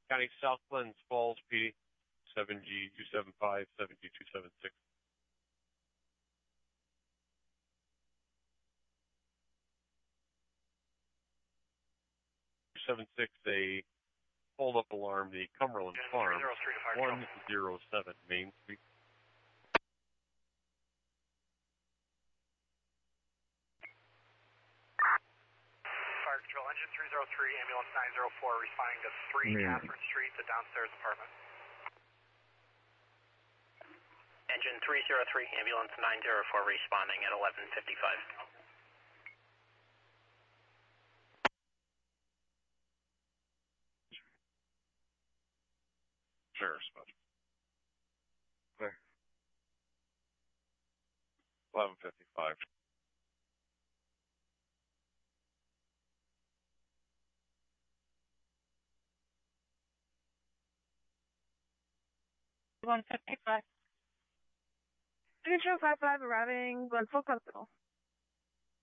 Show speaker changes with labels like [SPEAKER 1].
[SPEAKER 1] County South Glens Falls, PD, 7G275, 7G276. 276, a hold-up alarm, the Cumberland Farm, 107 Main Street.
[SPEAKER 2] Fire Control, Engine 303, Ambulance 904, responding to 3 Catherine Street, the downstairs apartment.
[SPEAKER 3] Engine 303, Ambulance 904, responding at 11:55.
[SPEAKER 1] Sure, special. There. 11:55.
[SPEAKER 4] Control 55 arriving Glenville Hospital.